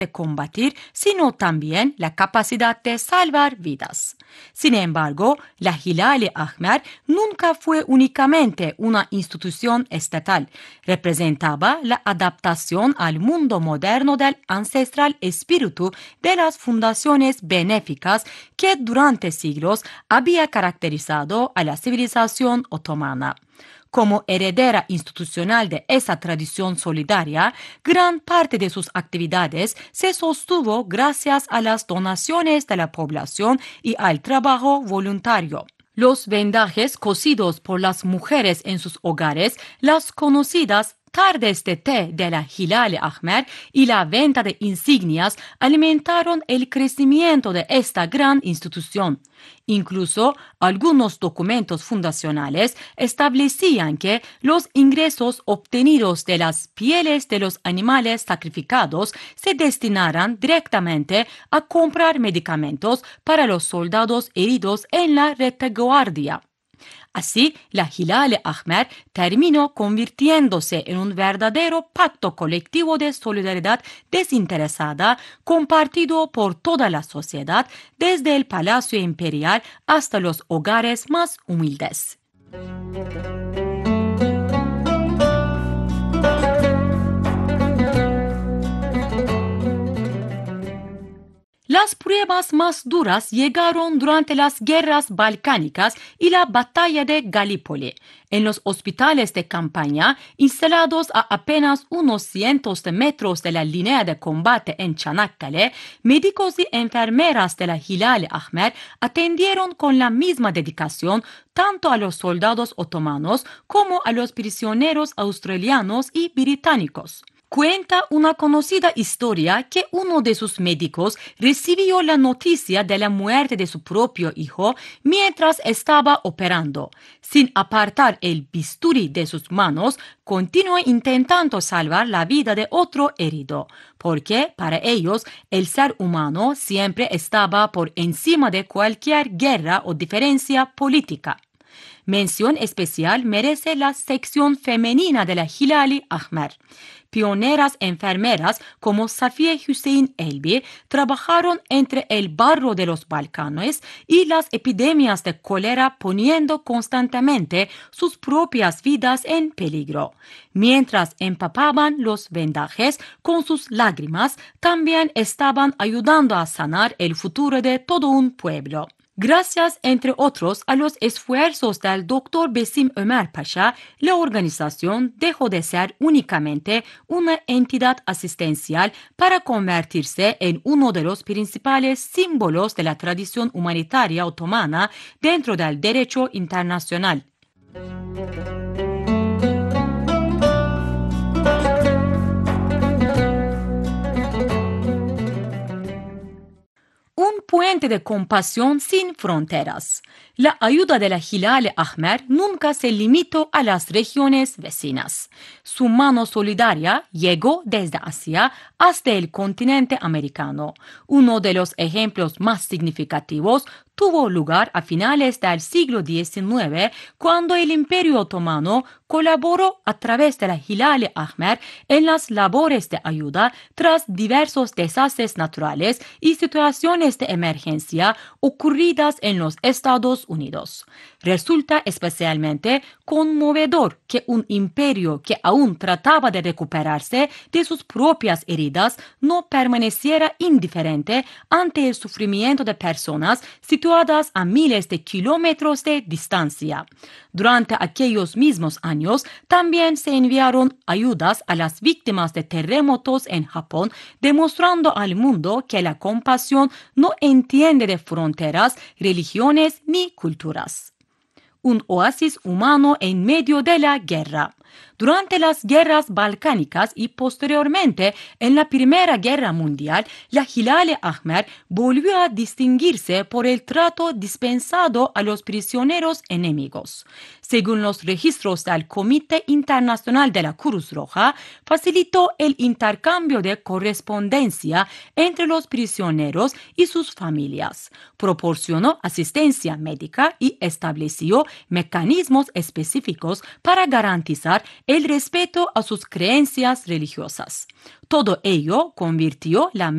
de combatir, sino también la capacidad de salvar vidas. Sin embargo, la Hilal-i Ahmer nunca fue únicamente una institución estatal. Representaba la adaptación al mundo moderno del ancestral espíritu de las fundaciones benéficas que durante siglos había caracterizado a la civilización otomana. Como heredera institucional de esa tradición solidaria, gran parte de sus actividades se sostuvo gracias a las donaciones de la población y al trabajo voluntario. Los vendajes cosidos por las mujeres en sus hogares, las conocidas tardes de té de la Hilal-i Ahmer y la venta de insignias alimentaron el crecimiento de esta gran institución. Incluso algunos documentos fundacionales establecían que los ingresos obtenidos de las pieles de los animales sacrificados se destinaran directamente a comprar medicamentos para los soldados heridos en la retaguardia. Así, la Hilal-i Ahmer terminó convirtiéndose en un verdadero pacto colectivo de solidaridad desinteresada, compartido por toda la sociedad, desde el Palacio Imperial hasta los hogares más humildes. Las pruebas más duras llegaron durante las guerras balcánicas y la batalla de Galípoli. En los hospitales de campaña, instalados a apenas unos cientos de metros de la línea de combate en Çanakkale, médicos y enfermeras de la Hilal-i Ahmer atendieron con la misma dedicación tanto a los soldados otomanos como a los prisioneros australianos y británicos. Cuenta una conocida historia que uno de sus médicos recibió la noticia de la muerte de su propio hijo mientras estaba operando. Sin apartar el bisturí de sus manos, continuó intentando salvar la vida de otro herido, porque para ellos el ser humano siempre estaba por encima de cualquier guerra o diferencia política. Mención especial merece la sección femenina de la Hilal-i Ahmer. Pioneras enfermeras como Safiye Hüseyin Elbi trabajaron entre el barro de los Balcanes y las epidemias de cólera poniendo constantemente sus propias vidas en peligro. Mientras empapaban los vendajes con sus lágrimas, también estaban ayudando a sanar el futuro de todo un pueblo. Gracias, entre otros, a los esfuerzos del Dr. Besim Ömer Paşa, la organización dejó de ser únicamente una entidad asistencial para convertirse en uno de los principales símbolos de la tradición humanitaria otomana dentro del derecho internacional. Un puente de compasión sin fronteras. La ayuda de la Hilal-i Ahmer nunca se limitó a las regiones vecinas. Su mano solidaria llegó desde Asia hasta el continente americano. Uno de los ejemplos más significativos tuvo lugar a finales del siglo XIX, cuando el Imperio Otomano colaboró a través de la Hilal-i Ahmer en las labores de ayuda tras diversos desastres naturales y situaciones de emergencia ocurridas en los Estados Unidos. Resulta especialmente conmovedor que un imperio que aún trataba de recuperarse de sus propias heridas no permaneciera indiferente ante el sufrimiento de personas situadas a miles de kilómetros de distancia. Durante aquellos mismos años, también se enviaron ayudas a las víctimas de terremotos en Japón, demostrando al mundo que la compasión no entiende de fronteras, religiones ni culturas. Un oasis humano en medio de la guerra. Durante las guerras balcánicas y posteriormente en la Primera Guerra Mundial, la Hilal-i Ahmer volvió a distinguirse por el trato dispensado a los prisioneros enemigos. Según los registros del Comité Internacional de la Cruz Roja, facilitó el intercambio de correspondencia entre los prisioneros y sus familias, proporcionó asistencia médica y estableció mecanismos específicos para garantizar el respeto a sus creencias religiosas. Todo ello convirtió la